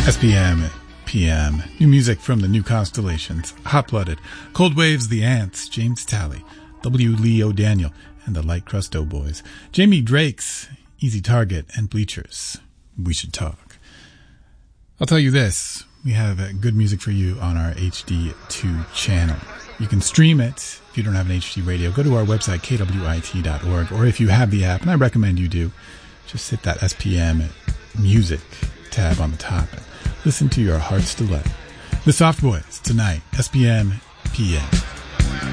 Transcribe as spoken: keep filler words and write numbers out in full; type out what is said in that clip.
S P M P M. New music from the New Constellations, Hot Blooded, Cold Waves, The Ants, James Talley, W. Lee O'Daniel, and the Light Crust Doughboys, Jamie Drake's Easy Target, and Bleachers. We Should Talk. I'll tell you this, we have uh, good music for you on our H D two channel. You can stream it if you don't have an H D radio. Go to our website, K W I T dot org, or if you have the app, and I recommend you do, just hit that S P M Music tab on the top and listen to your heart's delight. The Soft Boys tonight, S P M P M.